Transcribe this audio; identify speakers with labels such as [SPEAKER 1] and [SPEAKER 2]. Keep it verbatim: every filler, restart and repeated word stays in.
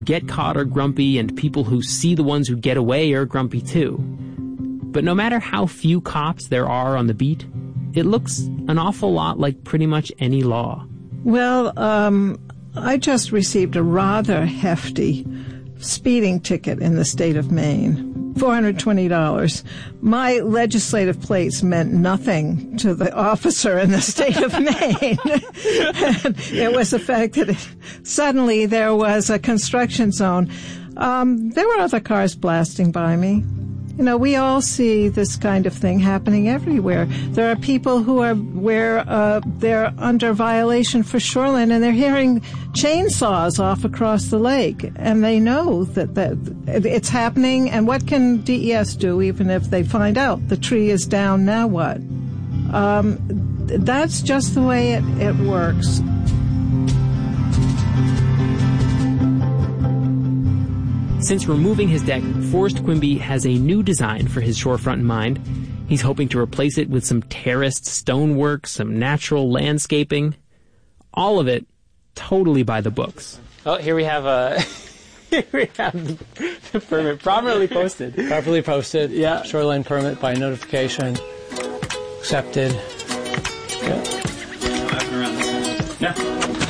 [SPEAKER 1] get caught are grumpy, and people who see the ones who get away are grumpy too. But no matter how few cops there are on the beat, it looks an awful lot like pretty much any law.
[SPEAKER 2] Well, um, I just received a rather hefty speeding ticket in the state of Maine, four hundred twenty dollars. My legislative plates meant nothing to the officer in the state of Maine. It was the fact that it, suddenly there was a construction zone. Um, there were other cars blasting by me. You know, we all see this kind of thing happening everywhere. There are people who are where uh, they're under violation for shoreline, and they're hearing chainsaws off across the lake, and they know that, that it's happening. And what can D E S do, even if they find out the tree is down? Now what? Um, that's just the way it, it works.
[SPEAKER 1] Since removing his deck, Forrest Quimby has a new design for his shorefront in mind. He's hoping to replace it with some terraced stonework, some natural landscaping. All of it totally by the books. Oh, here we have a... here we have the permit properly posted.
[SPEAKER 3] Properly posted.
[SPEAKER 1] Yeah.
[SPEAKER 3] Shoreline permit by notification. Accepted. Yeah.
[SPEAKER 1] Yeah.